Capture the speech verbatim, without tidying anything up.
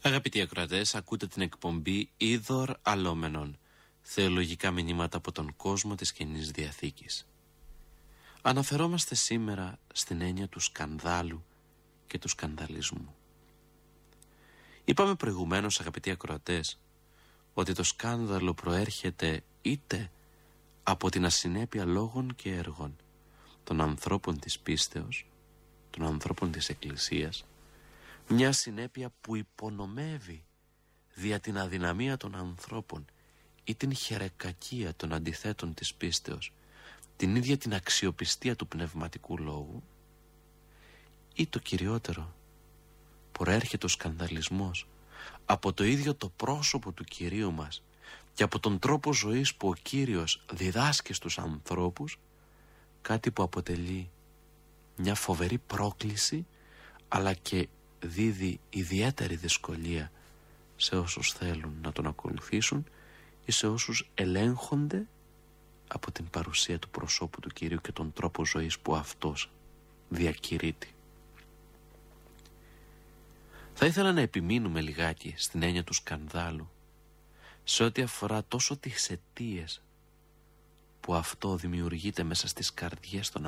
Αγαπητοί ακροατές, ακούτε την εκπομπή Είδωρ Αλόμενον, θεολογικά μηνύματα από τον κόσμο της Καινής Διαθήκης. Αναφερόμαστε σήμερα στην έννοια του σκανδάλου και του σκανδαλισμού. Είπαμε προηγουμένως, αγαπητοί ακροατές, ότι το σκάνδαλο προέρχεται είτε από την ασυνέπεια λόγων και έργων των ανθρώπων της πίστεως, των ανθρώπων της Εκκλησίας, μια συνέπεια που υπονομεύει δια την αδυναμία των ανθρώπων ή την χερεκακία των αντιθέτων της πίστεως, την ίδια την αξιοπιστία του πνευματικού λόγου, ή το κυριότερο, προέρχεται ο σκανδαλισμός από το ίδιο το πρόσωπο του Κυρίου μας και από τον τρόπο ζωής που ο Κύριος διδάσκει στους ανθρώπους, κάτι που αποτελεί μια φοβερή πρόκληση αλλά και δίδει ιδιαίτερη δυσκολία σε όσους θέλουν να τον ακολουθήσουν ή σε όσους ελέγχονται από την παρουσία του προσώπου του Κυρίου και τον τρόπο ζωής που αυτός διακηρύττει. Θα ήθελα να επιμείνουμε λιγάκι στην έννοια του σκανδάλου σε ό,τι αφορά τόσο τις αιτίες που αυτό δημιουργείται μέσα στις καρδιές των